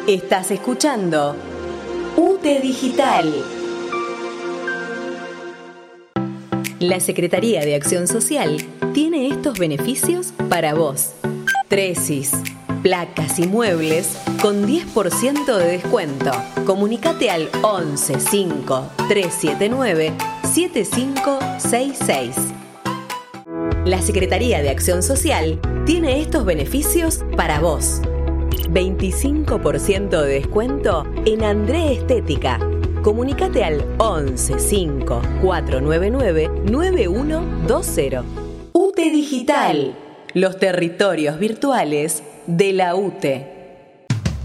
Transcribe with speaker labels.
Speaker 1: Estás escuchando UTE Digital. La Secretaría de Acción Social tiene estos beneficios para vos. Tresis, placas y muebles con 10% de descuento. Comunicate al 11 5 379 7566. La Secretaría de Acción Social tiene estos beneficios para vos. 25% de descuento en André Estética. Comunicate al 11 5 499 9120. UTE Digital, los territorios virtuales de la UTE.